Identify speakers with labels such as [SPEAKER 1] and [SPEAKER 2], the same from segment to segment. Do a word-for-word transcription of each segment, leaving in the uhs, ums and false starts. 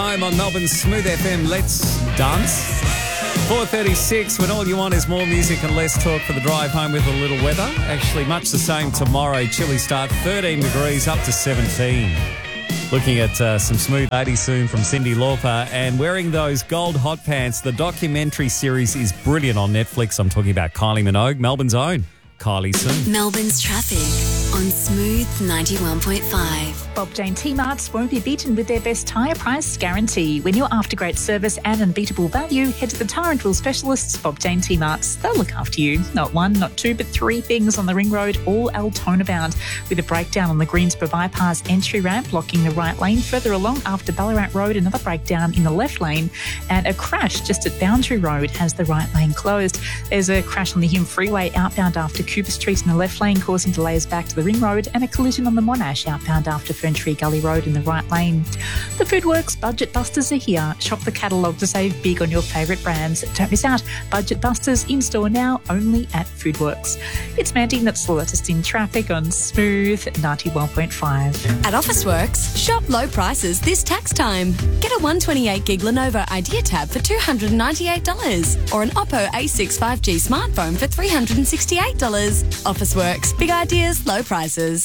[SPEAKER 1] home on Melbourne's Smooth F M. Let's dance. four thirty-six, when all you want is more music and less talk for the drive home with a little weather. Actually, much the same tomorrow. Chilly start, thirteen degrees up to seventeen. Looking at uh, some smooth eighties soon from Cyndi Lauper, and wearing those gold hot pants. The documentary series is brilliant on Netflix. I'm talking about Kylie Minogue, Melbourne's own Kylie soon.
[SPEAKER 2] Melbourne's traffic on Smooth ninety-one point five.
[SPEAKER 3] Bob Jane T-Marts won't be beaten with their best tyre price guarantee. When you're after great service and unbeatable value, head to the Tyre and Wheel specialists, Bob Jane T-Marts. They'll look after you. Not one, not two, but three things on the ring road, all Altona bound, with a breakdown on the Greensboro bypass entry ramp, blocking the right lane. Further along after Ballarat Road, another breakdown in the left lane, and a crash just at Boundary Road has the right lane closed. There's a crash on the Hume Freeway outbound after Cooper Street in the left lane, causing delays back to the ring road, and a collision on the Monash outbound after Ferntree Gully Road in the right lane. The Foodworks Budget Busters are here. Shop the catalogue to save big on your favourite brands. Don't miss out. Budget Busters in store now, only at Foodworks. It's Mandy, that's the latest in traffic on Smooth ninety-one point five.
[SPEAKER 2] At Officeworks, shop low prices this tax time. Get a one twenty-eight gig Lenovo Idea Tab for two hundred ninety-eight dollars or an Oppo A six five G smartphone for three hundred sixty-eight dollars. Officeworks, big ideas, low prices.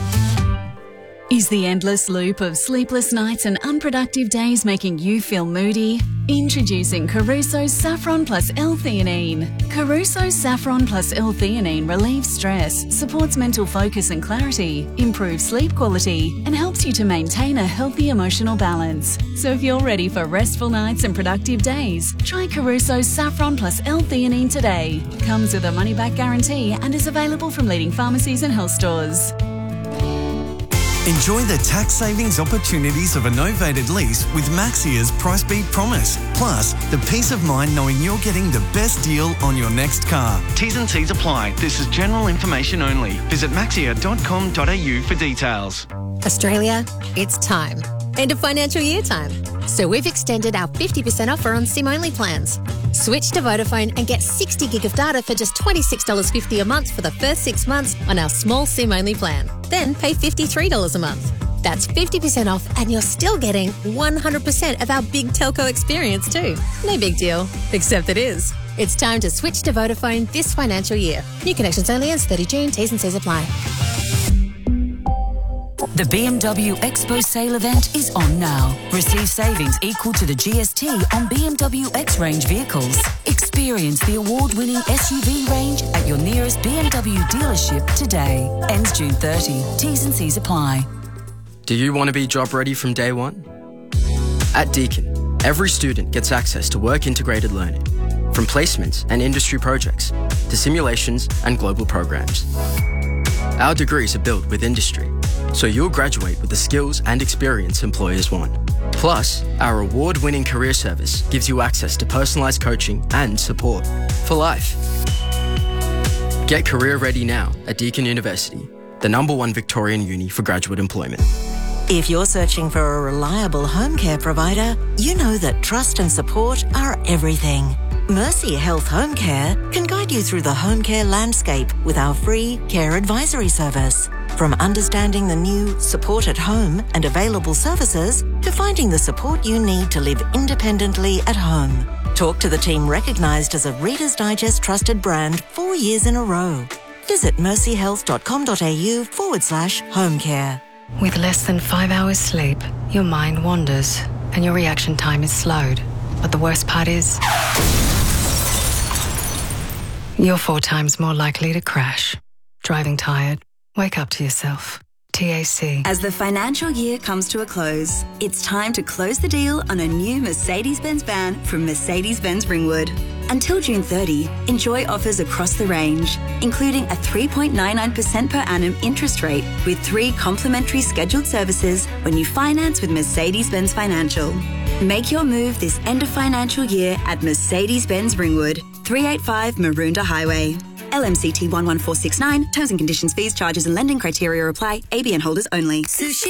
[SPEAKER 4] Is the endless loop of sleepless nights and unproductive days making you feel moody? Introducing Caruso's Saffron Plus L-Theanine. Caruso's Saffron Plus L-Theanine relieves stress, supports mental focus and clarity, improves sleep quality, and helps you to maintain a healthy emotional balance. So if you're ready for restful nights and productive days, try Caruso's Saffron Plus L-Theanine today. Comes with a money-back guarantee and is available from leading pharmacies and health stores.
[SPEAKER 5] Enjoy the tax savings opportunities of a novated lease with Maxia's Price Beat Promise. Plus, the peace of mind knowing you're getting the best deal on your next car. T's and C's apply. This is general information only. Visit maxia dot com dot a u for details.
[SPEAKER 6] Australia, it's time. End of financial year time. So we've extended our fifty percent offer on SIM-only plans. Switch to Vodafone and get sixty gig of data for just twenty-six dollars fifty a month for the first six months on our small SIM-only plan. Then pay fifty-three dollars a month. That's fifty percent off and you're still getting one hundred percent of our big telco experience too. No big deal, except it is. It's time to switch to Vodafone this financial year. New connections only ends thirty June. T's and C's apply.
[SPEAKER 7] The B M W Expo sale event is on now. Receive savings equal to the G S T on B M W X-Range vehicles. Experience the award-winning S U V range at your nearest B M W dealership today. Ends June thirtieth. T's and C's apply.
[SPEAKER 8] Do you want to be job ready from day one? At Deakin, every student gets access to work-integrated learning, from placements and industry projects to simulations and global programs. Our degrees are built with industry, so you'll graduate with the skills and experience employers want. Plus, our award-winning career service gives you access to personalised coaching and support for life. Get career ready now at Deakin University, the number one Victorian uni for graduate employment.
[SPEAKER 9] If you're searching for a reliable home care provider, you know that trust and support are everything. Mercy Health Home Care can guide you through the home care landscape with our free care advisory service. From understanding the new support at home and available services to finding the support you need to live independently at home. Talk to the team recognised as a Reader's Digest trusted brand four years in a row. Visit mercyhealth.com.au forward slash home care.
[SPEAKER 10] With less than five hours sleep, your mind wanders and your reaction time is slowed. But the worst part is, you're four times more likely to crash. Driving tired? Wake up to yourself. T A C.
[SPEAKER 11] As the financial year comes to a close, it's time to close the deal on a new Mercedes-Benz van from Mercedes-Benz Ringwood. Until June thirtieth, enjoy offers across the range, including a three point nine nine percent per annum interest rate with three complimentary scheduled services when you finance with Mercedes-Benz Financial. Make your move this end of financial year at Mercedes-Benz Ringwood, three eighty-five Maroondah Highway. L M C T one one four six nine. Terms and conditions, fees, charges and lending criteria apply. A B N holders only. Sushi.